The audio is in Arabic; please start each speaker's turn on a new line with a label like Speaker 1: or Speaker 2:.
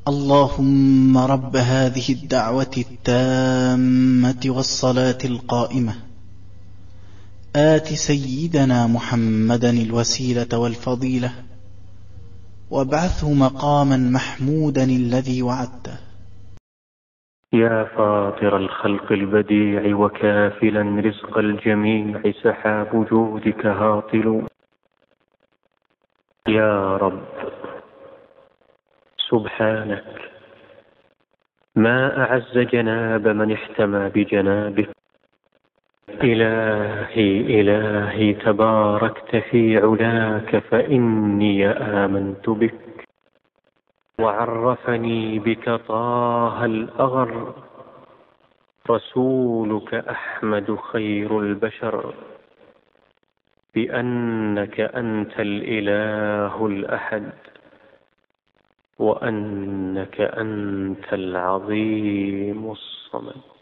Speaker 1: اللهم رب هذه الدعوة التامة والصلاة القائمة آت سيدنا محمدا الوسيلة والفضيلة وابعثه مقاما محمودا الذي وعدته.
Speaker 2: يا فاطر الخلق البديع وكافلا رزق الجميع، سحاب جودك هاطل. يا رب سبحانك، ما أعز جناب من احتمى بجنابك. إلهي تباركت في علاك، فإني آمنت بك وعرفني بك طه الأغر، رسولك أحمد خير البشر، بأنك أنت الإله الأحد، وأنك أنت العظيم الصمد.